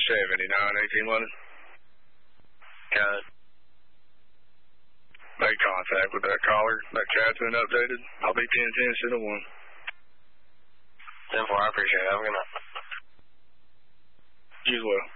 270, 918 London. Got it. Make contact with that caller. That chat's been updated. I'll be 10-10 instead of 1. 10-4, I appreciate it. Have a good night. You as well.